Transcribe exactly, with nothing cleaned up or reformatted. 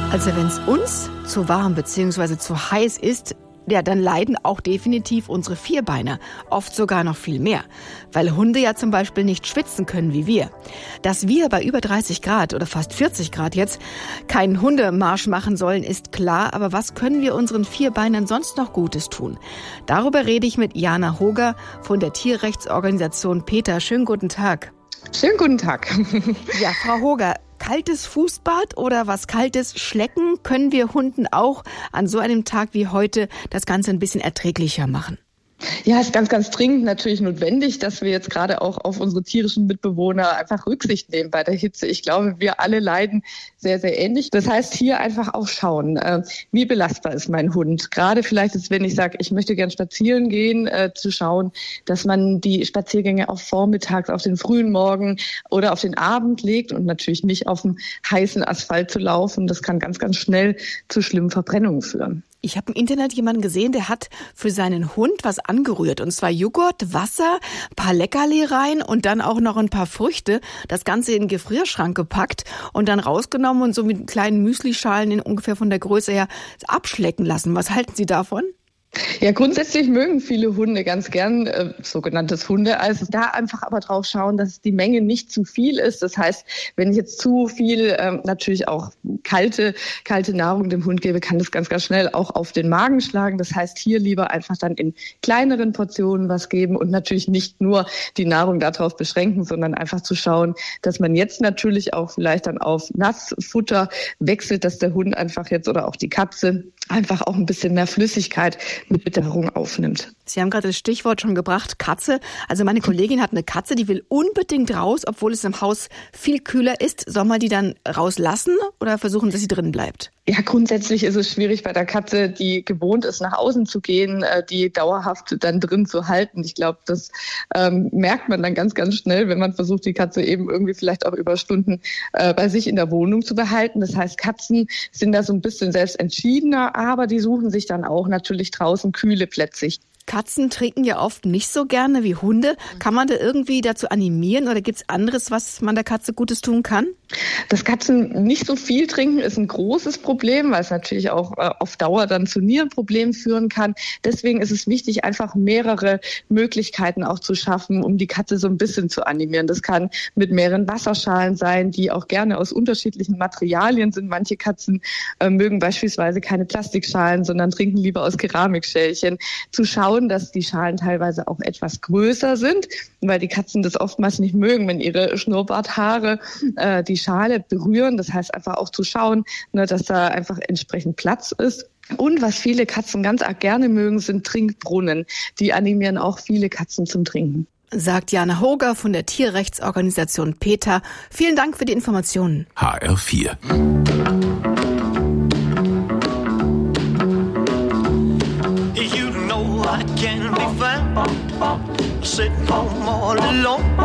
Also wenn es uns zu warm bzw. zu heiß ist, ja, dann leiden auch definitiv unsere Vierbeiner, oft sogar noch viel mehr, weil Hunde ja zum Beispiel nicht schwitzen können wie wir. Dass wir bei über dreißig Grad oder fast vierzig Grad jetzt keinen Hundemarsch machen sollen, ist klar, aber was können wir unseren Vierbeinern sonst noch Gutes tun? Darüber rede ich mit Jana Hoger von der Tierrechtsorganisation PETA. Schönen guten Tag. Schönen guten Tag. Ja, Frau Hoger, kaltes Fußbad oder was Kaltes schlecken können wir Hunden auch an so einem Tag wie heute das Ganze ein bisschen erträglicher machen? Ja, ist ganz, ganz dringend natürlich notwendig, dass wir jetzt gerade auch auf unsere tierischen Mitbewohner einfach Rücksicht nehmen bei der Hitze. Ich glaube, wir alle leiden sehr, sehr ähnlich. Das heißt, hier einfach auch schauen, äh, wie belastbar ist mein Hund. Gerade vielleicht ist, wenn ich sage, ich möchte gern spazieren gehen, äh, zu schauen, dass man die Spaziergänge auf vormittags, auf den frühen Morgen oder auf den Abend legt und natürlich nicht auf dem heißen Asphalt zu laufen. Das kann ganz, ganz schnell zu schlimmen Verbrennungen führen. Ich habe im Internet jemanden gesehen, der hat für seinen Hund was angerührt. Und zwar Joghurt, Wasser, ein paar Leckerli rein und dann auch noch ein paar Früchte. Das Ganze in den Gefrierschrank gepackt und dann rausgenommen und so mit kleinen Müslischalen in ungefähr von der Größe her abschlecken lassen. Was halten Sie davon? Ja, grundsätzlich mögen viele Hunde ganz gern äh, sogenanntes Hundeeis. Da einfach aber drauf schauen, dass die Menge nicht zu viel ist. Das heißt, wenn ich jetzt zu viel ähm, natürlich auch kalte kalte Nahrung dem Hund gebe, kann das ganz, ganz schnell auch auf den Magen schlagen. Das heißt, hier lieber einfach dann in kleineren Portionen was geben und natürlich nicht nur die Nahrung darauf beschränken, sondern einfach zu schauen, dass man jetzt natürlich auch vielleicht dann auf Nassfutter wechselt, dass der Hund einfach jetzt oder auch die Katze einfach auch ein bisschen mehr Flüssigkeit mit Witterung aufnimmt. Sie haben gerade das Stichwort schon gebracht, Katze. Also meine Kollegin hat eine Katze, die will unbedingt raus, obwohl es im Haus viel kühler ist. Soll man die dann rauslassen oder versuchen, dass sie drin bleibt? Ja, grundsätzlich ist es schwierig bei der Katze, die gewohnt ist, nach außen zu gehen, die dauerhaft dann drin zu halten. Ich glaube, das ähm, merkt man dann ganz, ganz schnell, wenn man versucht, die Katze eben irgendwie vielleicht auch über Stunden äh, bei sich in der Wohnung zu behalten. Das heißt, Katzen sind da so ein bisschen selbstentschiedener, aber die suchen sich dann auch natürlich draußen kühle Plätze. Katzen trinken ja oft nicht so gerne wie Hunde. Kann man da irgendwie dazu animieren oder gibt es anderes, was man der Katze Gutes tun kann? Dass Katzen nicht so viel trinken, ist ein großes Problem, weil es natürlich auch äh, auf Dauer dann zu Nierenproblemen führen kann. Deswegen ist es wichtig, einfach mehrere Möglichkeiten auch zu schaffen, um die Katze so ein bisschen zu animieren. Das kann mit mehreren Wasserschalen sein, die auch gerne aus unterschiedlichen Materialien sind. Manche Katzen äh, mögen beispielsweise keine Plastikschalen, sondern trinken lieber aus Keramikschälchen. Zu schauen, dass die Schalen teilweise auch etwas größer sind, weil die Katzen das oftmals nicht mögen, wenn ihre Schnurrbarthaare äh, die Schale berühren. Das heißt einfach auch zu schauen, ne, dass da einfach entsprechend Platz ist. Und was viele Katzen ganz arg gerne mögen, sind Trinkbrunnen. Die animieren auch viele Katzen zum Trinken. Sagt Jana Hoger von der Tierrechtsorganisation PETA. Vielen Dank für die Informationen. H R vier. I can be found sitting home all alone.